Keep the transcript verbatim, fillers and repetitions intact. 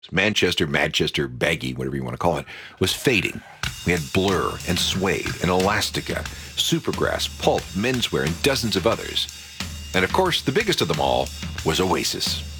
Manchester, Manchester, Baggy, whatever you want to call it, was fading. We had Blur and Suede and Elastica, Supergrass, Pulp, Menswear, and dozens of others. And of course, the biggest of them all was Oasis.